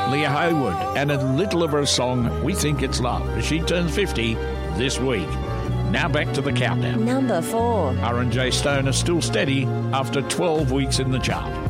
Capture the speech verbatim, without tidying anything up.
Leah Haywood, and a little of her song, We Think It's Love. She turns fifty this week. Now back to the countdown. Number four. R and J Stone are still steady after twelve weeks in the chart.